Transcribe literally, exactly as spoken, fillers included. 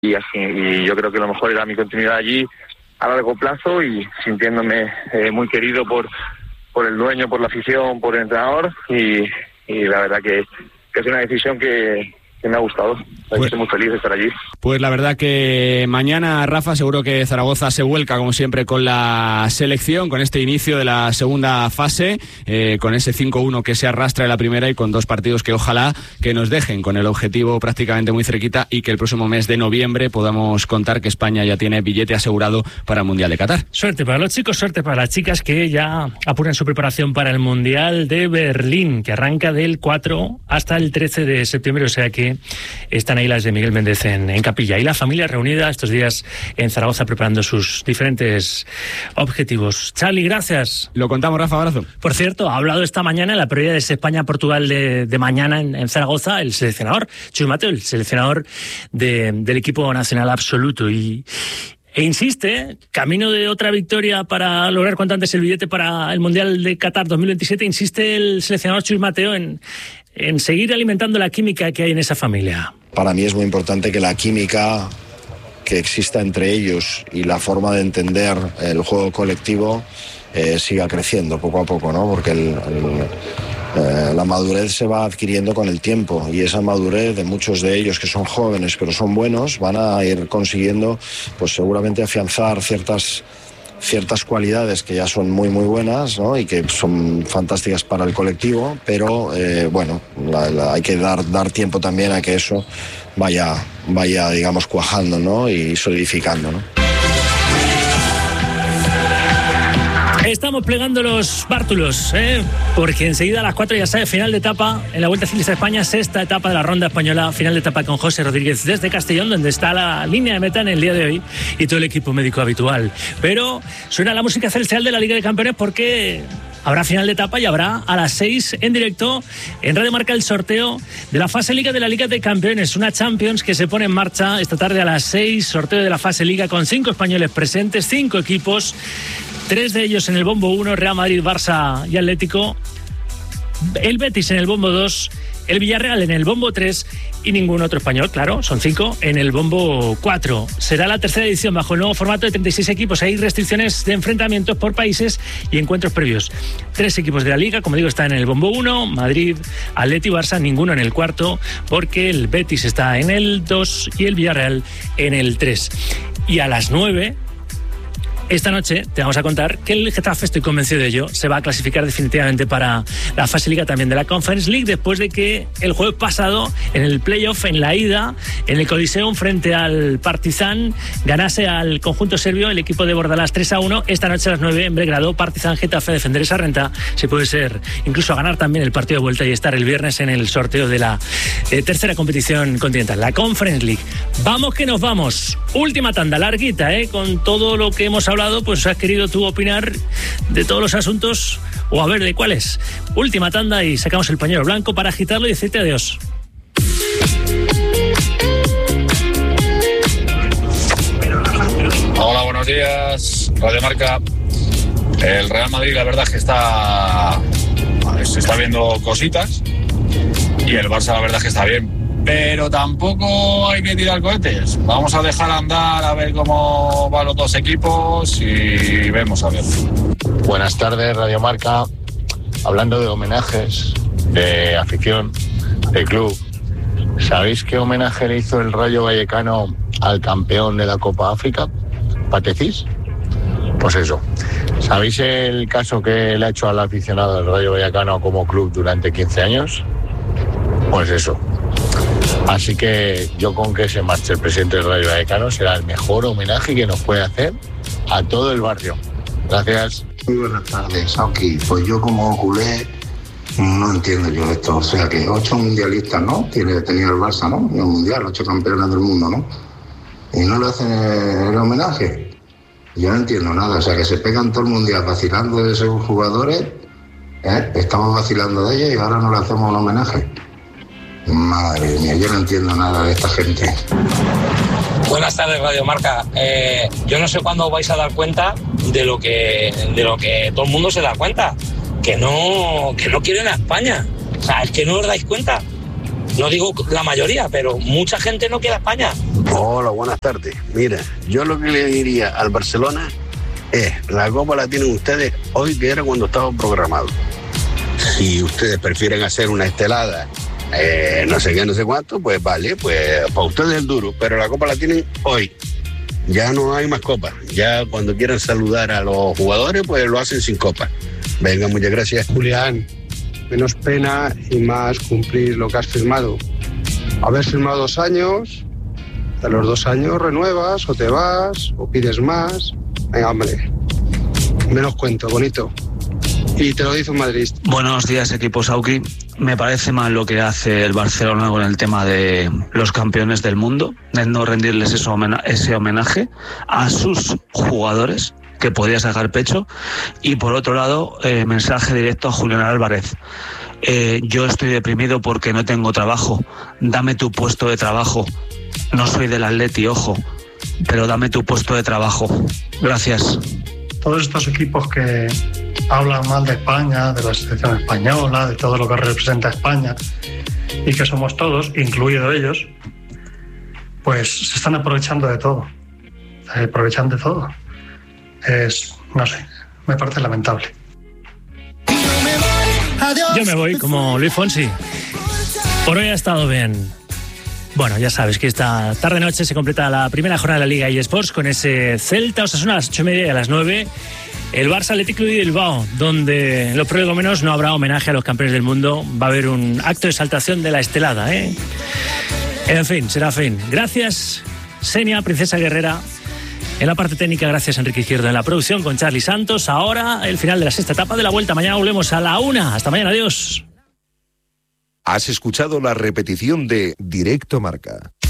y, así, y yo creo que lo mejor era mi continuidad allí a largo plazo y sintiéndome eh, muy querido por por el dueño, por la afición, por el entrenador y, y la verdad que, que es una decisión que, que me ha gustado. Pues, estoy muy feliz de estar allí. Pues la verdad que mañana, Rafa, seguro que Zaragoza se vuelca como siempre con la selección, con este inicio de la segunda fase, eh, con ese cinco uno que se arrastra en la primera y con dos partidos que ojalá que nos dejen con el objetivo prácticamente muy cerquita y que el próximo mes de noviembre podamos contar que España ya tiene billete asegurado para el Mundial de Qatar. Suerte para los chicos, suerte para las chicas que ya apuran su preparación para el Mundial de Berlín, que arranca del cuatro hasta el trece de septiembre, o sea que están ahí las de Miguel Méndez en, en Capilla. Y la familia reunida estos días en Zaragoza preparando sus diferentes objetivos. Charly, gracias. Lo contamos, Rafa, abrazo. Por cierto, ha hablado esta mañana en la previa de ese España-Portugal de, de mañana en, en Zaragoza el seleccionador, Chus Mateo, el seleccionador de, del equipo nacional absoluto. Y E insiste, camino de otra victoria para lograr cuanto antes el billete para el Mundial de Qatar dos mil veintisiete, insiste el seleccionador Chus Mateo en, en seguir alimentando la química que hay en esa familia. Para mí es muy importante que la química que exista entre ellos y la forma de entender el juego colectivo eh, siga creciendo poco a poco, ¿no? Porque el, el, eh, la madurez se va adquiriendo con el tiempo y esa madurez de muchos de ellos que son jóvenes pero son buenos van a ir consiguiendo pues seguramente afianzar ciertas ciertas cualidades que ya son muy muy buenas, ¿no? Y que son fantásticas para el colectivo, pero eh, bueno, la, la, hay que dar dar tiempo también a que eso vaya vaya digamos cuajando, ¿no? Y solidificando, ¿no? Estamos plegando los bártulos, ¿eh? Porque enseguida a las cuatro ya sabe, final de etapa en la Vuelta Ciclista de España, sexta etapa de la Ronda Española, final de etapa con José Rodríguez desde Castellón, donde está la línea de meta en el día de hoy y todo el equipo médico habitual. Pero suena la música celestial de la Liga de Campeones porque habrá final de etapa y habrá a las seis en directo en Radio Marca el sorteo de la fase Liga de la Liga de Campeones, una Champions que se pone en marcha esta tarde a las seis, sorteo de la fase Liga con cinco españoles presentes, cinco equipos. Tres de ellos en el bombo uno, Real Madrid, Barça y Atlético. El Betis en el bombo dos, el Villarreal en el bombo tres y ningún otro español, claro, son cinco, en el bombo cuatro. Será la tercera edición bajo el nuevo formato de treinta y seis equipos. Hay restricciones de enfrentamientos por países y encuentros previos. Tres equipos de la Liga, como digo, están en el bombo uno, Madrid, Atlético y Barça, ninguno en el cuarto, porque el Betis está en el dos y el Villarreal en el tres. Y a las nueve... esta noche te vamos a contar que el Getafe, estoy convencido de ello, se va a clasificar definitivamente para la fase Liga también de la Conference League después de que el jueves pasado en el playoff, en la ida, en el Coliseum frente al Partizan, ganase al conjunto serbio el equipo de Bordalás tres a uno. Esta noche a las nueve en Belgrado, Partizan Getafe, defender esa renta, si puede ser incluso a ganar también el partido de vuelta y estar el viernes en el sorteo de la eh, tercera competición continental, la Conference League. Vamos que nos vamos. Última tanda, larguita, ¿eh? Con todo lo que hemos hablado, pues has querido tú opinar de todos los asuntos o a ver de cuáles. Última tanda y sacamos el pañuelo blanco para agitarlo y decirte adiós. Hola, buenos días, Radio Marca. El Real Madrid la verdad es que está se está viendo cositas y el Barça la verdad es que está bien. Pero tampoco hay que tirar cohetes. Vamos a dejar andar a ver cómo van los dos equipos y vemos a ver. Buenas tardes, Radio Marca. Hablando de homenajes, de afición, de club, ¿sabéis qué homenaje le hizo el Rayo Vallecano al campeón de la Copa África, Patecís? Pues eso. ¿Sabéis el caso que le ha hecho al aficionado del Rayo Vallecano como club durante quince años? Pues eso. Así que yo con que se marche el presidente del Rayo Vallecano será el mejor homenaje que nos puede hacer a todo el barrio. Gracias. Muy buenas tardes, Sauki. Pues yo como culé no entiendo yo esto. O sea que ocho mundialistas, ¿no? Tiene tenido el Barça, ¿no? Y el mundial, ocho campeones del mundo, ¿no? Y no le hacen el homenaje. Yo no entiendo nada. O sea que se pegan todo el mundial vacilando de esos jugadores. ¿eh? Estamos vacilando de ellos y ahora no le hacemos un homenaje. Madre mía, yo no entiendo nada de esta gente. Buenas tardes, Radio Marca. Eh, yo no sé cuándo vais a dar cuenta de lo que de lo que todo el mundo se da cuenta, que no que no quieren a España. O sea, es que no os dais cuenta. no digo la mayoría, pero mucha gente no quiere a España. Hola, buenas tardes. Mira, yo lo que le diría al Barcelona es, la Copa la tienen ustedes hoy, que era cuando estaba programado. Si ustedes prefieren hacer una estelada, eh, no sé qué, no sé cuánto, pues vale, pues para ustedes es duro, pero la Copa la tienen hoy. Ya no hay más copas. Ya cuando quieran saludar a los jugadores, pues lo hacen sin copa. Venga, muchas gracias. Julián, menos pena y más cumplir lo que has firmado. Haber firmado dos años, a los dos años renuevas o te vas o pides más. Venga, hombre, menos cuento, bonito. Y te lo dice un madridista. Buenos días, equipo Sauki. Me parece mal lo que hace el Barcelona con el tema de los campeones del mundo, de no rendirles ese homenaje, ese homenaje a sus jugadores, que podía sacar pecho. Y por otro lado, eh, mensaje directo a Julián Álvarez. Eh, yo estoy deprimido porque no tengo trabajo. Dame tu puesto de trabajo. No soy del Atleti, ojo, pero dame tu puesto de trabajo. Gracias. Todos estos equipos que hablan mal de España, de la selección española, de todo lo que representa España, y que somos todos, incluidos ellos, pues se están aprovechando de todo. Se aprovechan de todo. Es, no sé, me parece lamentable. Yo me voy como Luis Fonsi. Por hoy ha estado bien. Bueno, ya sabes que esta tarde-noche se completa la primera jornada de la Liga eSports con ese Celta Osasuna a las ocho y media y a las nueve el Barça Athletic Club de Bilbao, donde en los prolegómenos no habrá homenaje a los campeones del mundo, va a haber un acto de exaltación de la estelada, ¿eh? En fin, será fin. Gracias, Senia, Princesa Guerrera. En la parte técnica, gracias a Enrique Izquierdo. En la producción con Charlie Santos. Ahora el final de la sexta etapa de la Vuelta. Mañana volvemos a la una. Hasta mañana, adiós. Has escuchado la repetición de Directo Marca.